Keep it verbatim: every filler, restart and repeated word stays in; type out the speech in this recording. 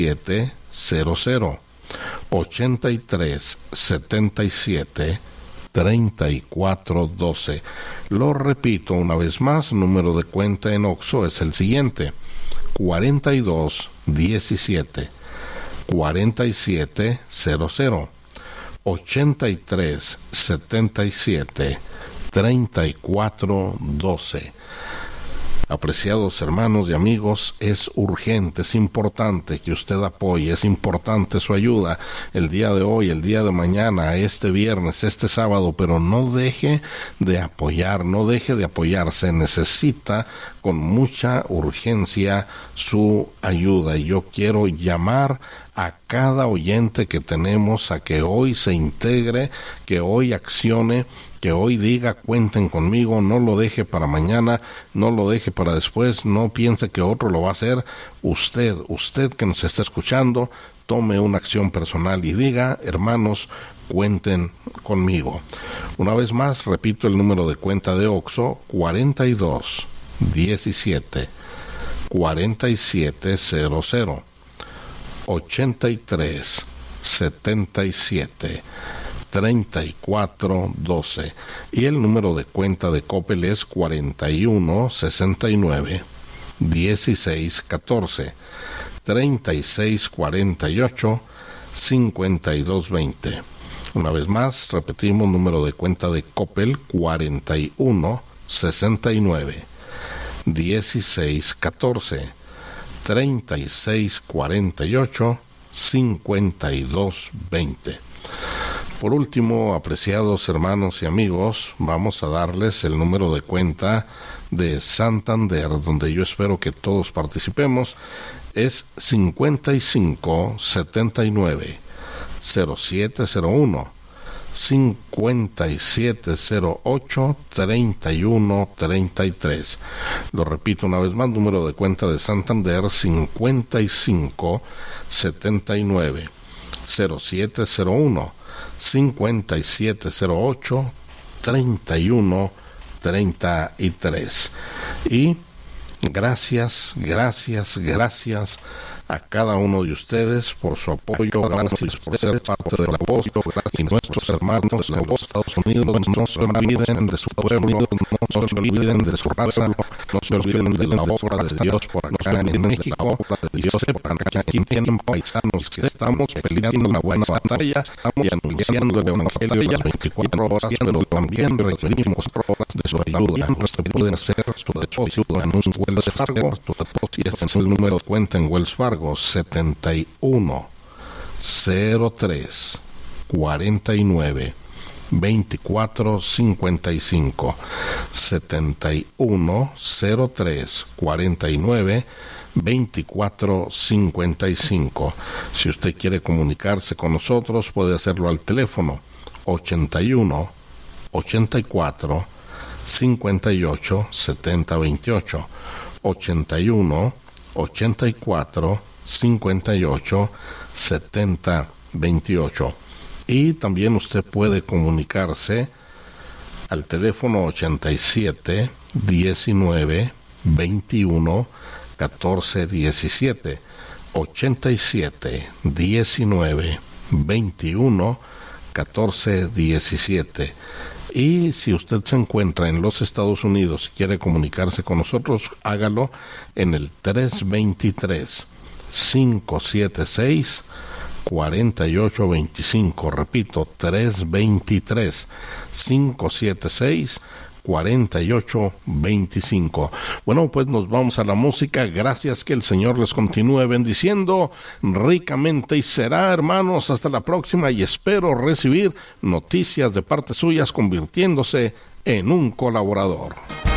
siete cero cero, ochenta y tres setenta y siete treinta y cuatro doce. Lo repito una vez más, número de cuenta en Oxxo es el siguiente: cuarenta y dos diecisiete cuarenta y siete cero cero, ochenta y tres setenta y siete treinta y cuatro doce. Apreciados hermanos y amigos, es urgente, es importante que usted apoye, es importante su ayuda el día de hoy, el día de mañana, este viernes, este sábado, pero no deje de apoyar, no deje de apoyar, se necesita con mucha urgencia su ayuda. Y yo quiero llamar a cada oyente que tenemos a que hoy se integre, que hoy accione, que hoy diga: cuenten conmigo, no lo deje para mañana, no lo deje para después, no piense que otro lo va a hacer. Usted, usted que nos está escuchando, tome una acción personal y diga: hermanos, cuenten conmigo. Una vez más, repito el número de cuenta de Oxxo: cuarenta y dos diecisiete cuarenta y siete cero cero, ochenta y tres setenta y siete treinta y cuatro doce, y el número de cuenta de Coppel es cuarenta y uno sesenta y nueve dieciséis catorce, treinta y seis cuarenta y ocho cincuenta y dos veinte. Una vez más, repetimos: número de cuenta de Coppel cuarenta y uno sesenta y nueve dieciséis catorce, treinta y seis cuarenta y ocho cincuenta y dos veinte. Por último, apreciados hermanos y amigos, vamos a darles el número de cuenta de Santander, donde yo espero que todos participemos. Es cincuenta y cinco setenta y nueve cero siete cero uno, cincuenta y siete cero ocho treinta y uno treinta y tres. Lo repito una vez más: número de cuenta de Santander cincuenta y cinco setenta y nueve cero siete cero uno, cincuenta y siete cero ocho treinta y uno treinta y tres. Y gracias, gracias, gracias a cada uno de ustedes por su apoyo, gracias por ser parte del apóstol, y nuestros hermanos en los Estados Unidos no se olviden de su pueblo, no se olviden de su raza, no se olviden de la obra de Dios por acá en México. Dios sepan que aquí tienen paisanos que estamos peleando una buena batalla y anunciando el evangelio las veinticuatro horas, pero también requerimos de su ayuda. Ustedes pueden hacer su depósito en un Wells Fargo, su depósito es el número de cuenta en Wells Fargo: setenta y uno cero tres cuarenta y nueve veinticuatro cincuenta y cinco, setenta y uno cero tres cuarenta y nueve veinticuatro cincuenta y cinco. Si usted quiere comunicarse con nosotros, puede hacerlo al teléfono ochenta y uno ochenta y cuatro cincuenta y ocho setenta veintiocho, ochenta y uno ochenta y cuatro cincuenta y ocho setenta veintiocho. Y también usted puede comunicarse al teléfono ochenta y siete diecinueve veintiuno catorce diecisiete, ochenta y siete diecinueve veintiuno catorce diecisiete. Y si usted se encuentra en los Estados Unidos y quiere comunicarse con nosotros, hágalo en el tres dos tres cinco siete seis cuatro ocho dos cinco. Repito, tres dos tres cinco siete seis cuatro ocho dos cinco. Bueno, pues nos vamos a la música. Gracias, que el Señor les continúe bendiciendo ricamente, y será, hermanos, hasta la próxima, y espero recibir noticias de parte suyas convirtiéndose en un colaborador.